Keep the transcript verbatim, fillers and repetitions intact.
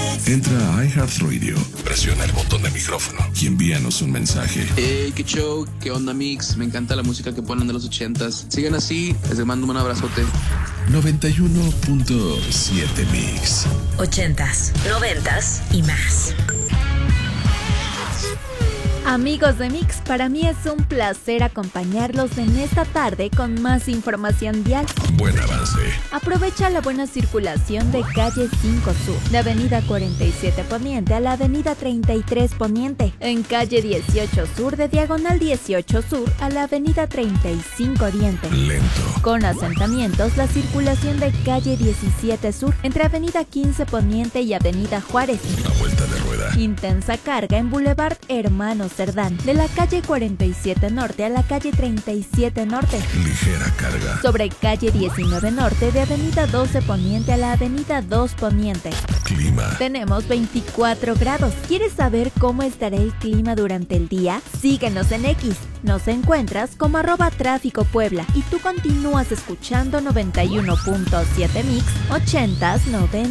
Entra a iHeartRadio, presiona el botón de micrófono y envíanos un mensaje. Hey, qué show, qué onda mix, me encanta la música que ponen de los ochentas. Sigan así, les mando un abrazote. noventa y uno punto siete Mix. Ochentas, noventas y más. Amigos de Mix, para mí es un placer acompañarlos en esta tarde con más información vial. Buen avance. Aprovecha la buena circulación de calle cinco Sur, de avenida cuarenta y siete Poniente a la avenida treinta y tres Poniente, en calle dieciocho Sur, de diagonal dieciocho Sur a la avenida treinta y cinco Oriente. Lento. Con asentamientos, la circulación de calle diecisiete Sur, entre avenida quince Poniente y avenida Juárez. Una vuelta de rueda. Intensa carga en Boulevard Hermanos Cerdán, de la calle cuarenta y siete Norte a la calle treinta y siete Norte. Ligera carga. Sobre calle diecinueve Norte, de avenida doce Poniente a la avenida dos Poniente. Clima. Tenemos veinticuatro grados. ¿Quieres saber cómo estará el clima durante el día? Síguenos en X. Nos encuentras como arroba tráfico Puebla y tú continúas escuchando noventa y uno punto siete Mix, ochentas, noventas.